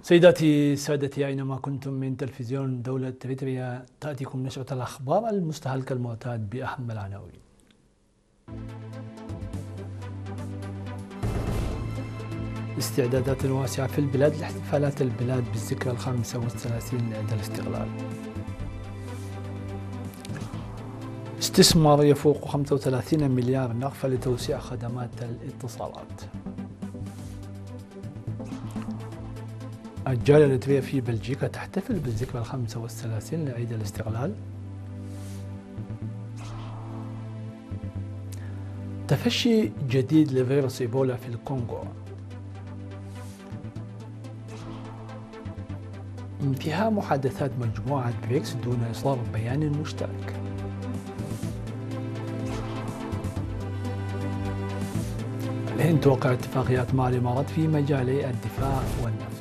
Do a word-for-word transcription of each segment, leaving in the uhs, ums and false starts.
سيداتي سادتي، أينما كنتم من تلفزيون دولة إريتريا تأتيكم نشرة الأخبار المستهلكة المعتاد بأهم العناوين. استعدادات واسعة في البلاد لاحتفالات البلاد بالذكرى الخامسة والثلاثين لعيد الاستقلال. استثمار يفوق خمسة وثلاثين مليار نقفة لتوسيع خدمات الاتصالات. الجالية الإريترية في بلجيكا تحتفل بالذكرى الخامسة والثلاثين لعيد الاستقلال. تفشي جديد لفيروس إيبولا في الكونغو. انتهاء محادثات مجموعة بريكس دون إصدار بيان مشترك. الهند توقع اتفاقيات مع الإمارات في مجالي الدفاع والنفط.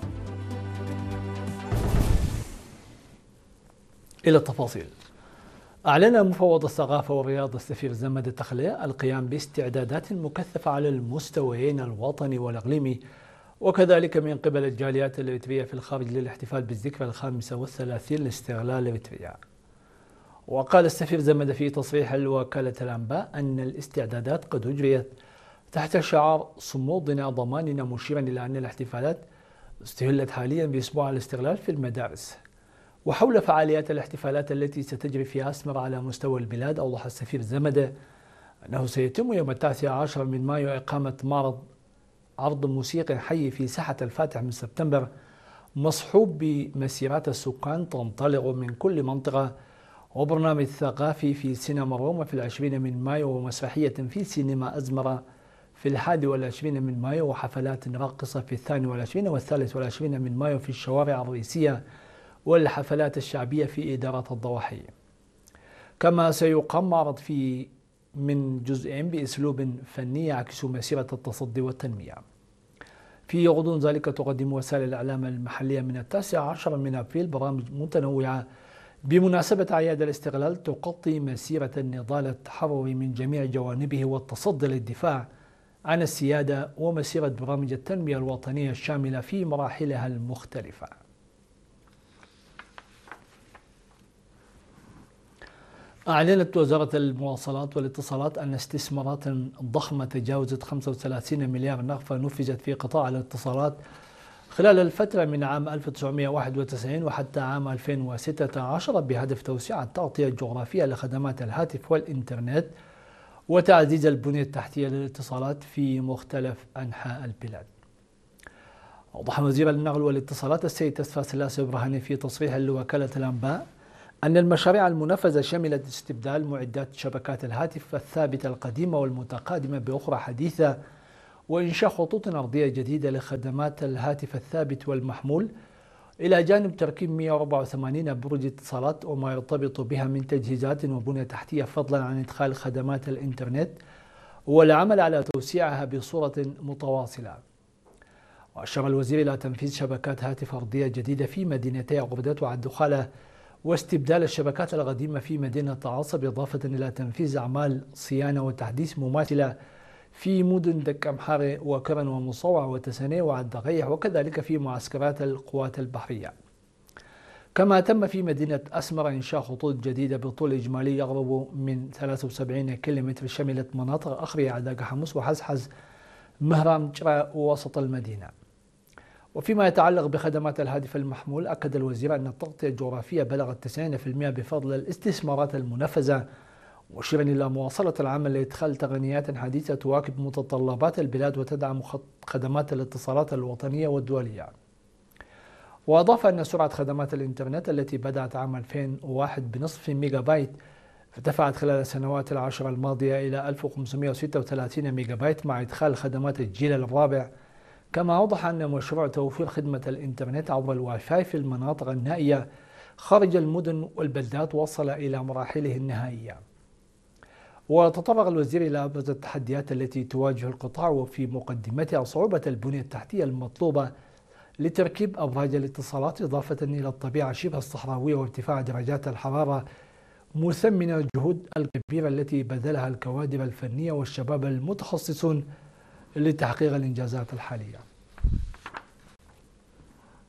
إلى التفاصيل. أعلن مفوض الثقافة والرياضة السفير زمد التخلية القيام باستعدادات مكثفة على المستويين الوطني والإقليمي وكذلك من قبل الجاليات الإريترية في الخارج للاحتفال بالذكرى الخامسة والثلاثين لاستقلال إريتريا. وقال السفير زمد في تصريح لوكالة الأنباء أن الاستعدادات قد أجريت تحت شعار صمودنا ضماننا، مشيرا إلى أن الاحتفالات استهلت حاليا بأسبوع الاستقلال في المدارس. وحول فعاليات الاحتفالات التي ستجري في أسمر على مستوى البلاد، أوضح السفير زمد أنه سيتم يوم التاسع عشر من مايو إقامة معرض عرض موسيقي حي في ساحة الفاتح من سبتمبر، مصحوب بمسيرات السكان تنطلق من كل منطقة، وبرنامج ثقافي في سينما روما في العشرين من مايو، ومسرحية في سينما أزمرة في الحادي والعشرين من مايو، وحفلات راقصة في الثاني والعشرين والثالث والعشرين من مايو في الشوارع الرئيسية والحفلات الشعبية في إدارة الضواحي. كما سيقام معرض في من جزئين بأسلوب فني يعكس مسيرة التصدي والتنمية. في غضون ذلك تقدم وسائل الإعلام المحلية من التاسع عشر من أبريل برامج متنوعة بمناسبة أعياد الاستقلال تغطي مسيرة النضال التحرري من جميع جوانبه والتصدي للدفاع عن السيادة، ومسيرة برامج التنمية الوطنية الشاملة في مراحلها المختلفة. أعلنت وزارة المواصلات والاتصالات أن استثمارات ضخمة تجاوزت خمسة وثلاثين مليار نقفة نفذت في قطاع الاتصالات خلال الفترة من عام ألف وتسعمائة وواحد وتسعين وحتى عام ألفين وستة عشر بهدف توسيع التغطية الجغرافية لخدمات الهاتف والإنترنت وتعزيز البنية التحتية للاتصالات في مختلف أنحاء البلاد. أوضح وزير النقل والاتصالات السيد تسفى سلاسي برهاني في تصريح لوكالة الأنباء أن المشاريع المنفذة شملت استبدال معدات شبكات الهاتف الثابتة القديمة والمتقادمة بأخرى حديثة، وإنشاء خطوط أرضية جديدة لخدمات الهاتف الثابت والمحمول، إلى جانب تركيب مئة وأربعة وثمانين برج اتصالات وما يرتبط بها من تجهيزات وبنية تحتية، فضلا عن إدخال خدمات الإنترنت والعمل على توسيعها بصورة متواصلة. وأشار الوزير إلى تنفيذ شبكات هاتف أرضية جديدة في مدينتي عقبدة وعدخالة واستبدال الشبكات القديمة في مدينة عاصب، إضافة إلى تنفيذ أعمال صيانة وتحديث مماثلة في مدن دك أمحارة وكرن ومصوع وتسنية وعدقيح، وكذلك في معسكرات القوات البحرية. كما تم في مدينة أسمر إنشاء خطوط جديدة بطول إجمالي يقرب من ثلاثة وسبعين كيلومتر، شملت مناطق أخرية عداق حمص وحزحز مهرام جراء وسط المدينة. وفيما يتعلق بخدمات الهاتف المحمول، أكد الوزير أن التغطية الجغرافية بلغت تسعين بالمئة بفضل الاستثمارات المنفذة، مشيرا إلى مواصلة العمل لإدخال تقنيات حديثة تواكب متطلبات البلاد وتدعم خدمات الاتصالات الوطنية والدولية. وأضاف أن سرعة خدمات الإنترنت التي بدأت عام ألفين وواحد بنصف ميجا بايت ارتفعت خلال السنوات العشر الماضية إلى ألف وخمسمائة وستة وثلاثين ميجا بايت مع إدخال خدمات الجيل الرابع. كما أوضح أن مشروع توفير خدمة الإنترنت عبر الواي فاي في المناطق النائية خارج المدن والبلدات وصل إلى مراحله النهائية. وتطرق الوزير إلى أبرز التحديات التي تواجه القطاع، وفي مقدمتها صعوبة البنية التحتية المطلوبة لتركيب أبراج الاتصالات، إضافة إلى الطبيعة شبه الصحراوية وارتفاع درجات الحرارة، مثمنا الجهود الكبيرة التي بذلها الكوادر الفنية والشباب المتخصصون لتحقيق الإنجازات الحالية.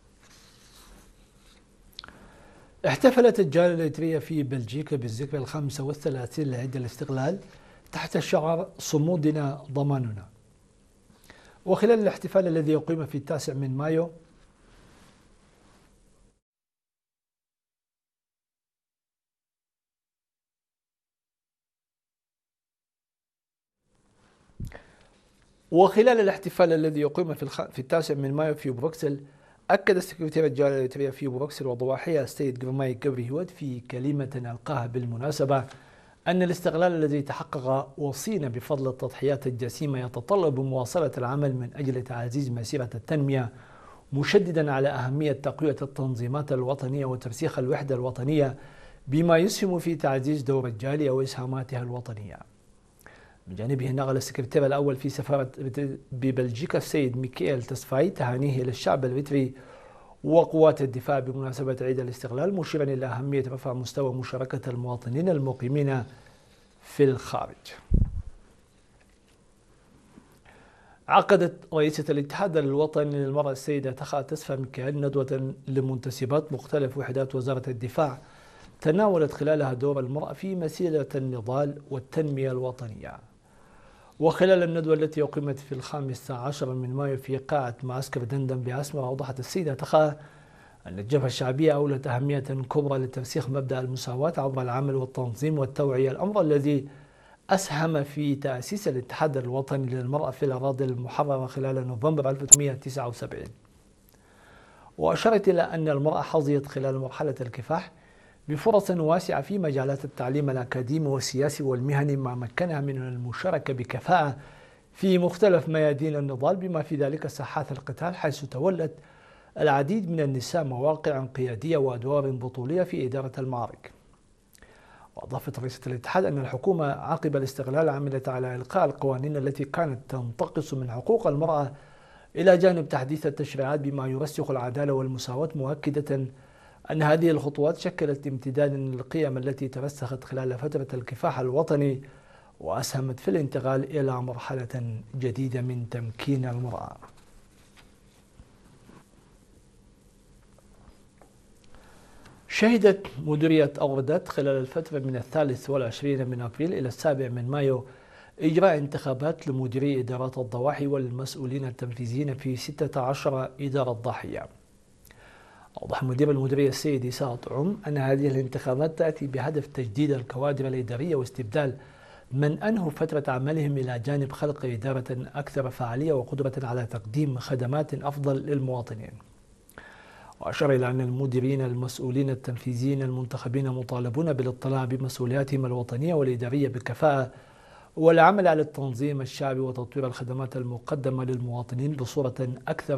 احتفلت الجالية الإيطالية في بلجيكا بالذكرى الخامسة والثلاثين لعيد الاستقلال تحت شعار صمودنا ضماننا. وخلال الاحتفال الذي يقيم في التاسع من مايو وخلال الاحتفال الذي يقيم في, الخ... في التاسع من مايو في بروكسل، أكد سكرتير الجالية الإيطالية في بروكسل وضواحيها السيد جرماي جبريهود في كلمة ألقاها بالمناسبة أن الاستقلال الذي تحقق وصينا بفضل التضحيات الجسيمة يتطلب مواصلة العمل من أجل تعزيز مسيرة التنمية، مشددا على أهمية تقوية التنظيمات الوطنية وترسيخ الوحدة الوطنية بما يسهم في تعزيز دور الجالية وإسهاماتها الوطنية. من جانبه نقل السكرتير الأول في سفارة ببلجيكا السيد ميكائيل تسفاي تهانيه للشعب الإيطالي وقوات الدفاع بمناسبة عيد الاستقلال، مشيرا إلى أهمية رفع مستوى مشاركة المواطنين المقيمين في الخارج. عقدت رئيسة الاتحاد الوطني للمرأة السيدة تخا تسفا ميكائيل ندوة لمنتسبات مختلف وحدات وزارة الدفاع تناولت خلالها دور المرأة في مسيرة النضال والتنمية الوطنية. وخلال الندوة التي أقيمت في الخامس عشر من مايو في قاعة معسكر دندن بأسمرة، أوضحت السيدة تخا أن الجبهة الشعبية أولت أهمية كبرى لترسيخ مبدأ المساواة عبر العمل والتنظيم والتوعية، الأمر الذي أسهم في تأسيس الاتحاد الوطني للمرأة في الأراضي المحررة خلال نوفمبر ألف وتسعمائة وتسعة وسبعين. وأشارت إلى أن المرأة حظيت خلال مرحلة الكفاح بفرص واسعة في مجالات التعليم الأكاديمي والسياسي والمهني، ما مكنها من المشاركة بكفاءة في مختلف ميادين النضال بما في ذلك ساحات القتال، حيث تولت العديد من النساء مواقع قيادية وأدوار بطولية في إدارة المعارك. وأضافت رئيسة الاتحاد أن الحكومة عقب الاستقلال عملت على إلقاء القوانين التي كانت تنتقص من حقوق المرأة إلى جانب تحديث التشريعات بما يرسخ العدالة والمساواة، مؤكدة أن هذه الخطوات شكلت امتدادا للقيم التي ترسخت خلال فترة الكفاح الوطني وأسهمت في الانتقال إلى مرحلة جديدة من تمكين المرأة. شهدت مديرية أوردات خلال الفترة من الثالث والعشرين من أبريل إلى السابع من مايو إجراء انتخابات لمديري إدارات الضواحي والمسؤولين التنفيذيين في ستة عشر إدارة ضاحية. أوضح مدير المديرية السيد إساء طعم أن هذه الانتخابات تأتي بهدف تجديد الكوادر الإدارية واستبدال من أنهوا فترة عملهم إلى جانب خلق إدارة أكثر فعالية وقدرة على تقديم خدمات أفضل للمواطنين. وأشار إلى أن المديرين المسؤولين التنفيذيين المنتخبين مطالبون بالاطلاع بمسؤولياتهم الوطنية والإدارية بكفاءة والعمل على التنظيم الشعبي وتطوير الخدمات المقدمة للمواطنين بصورة أكثر